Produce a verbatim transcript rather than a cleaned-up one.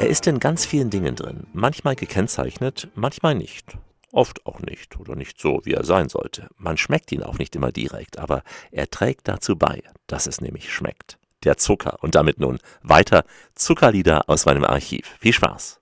ist in ganz vielen Dingen drin, manchmal gekennzeichnet, manchmal nicht. Oft auch nicht oder nicht so, wie er sein sollte. Man schmeckt ihn auch nicht immer direkt, aber er trägt dazu bei, dass es nämlich schmeckt. Der Zucker. Und damit nun weiter Zuckerlieder aus meinem Archiv. Viel Spaß!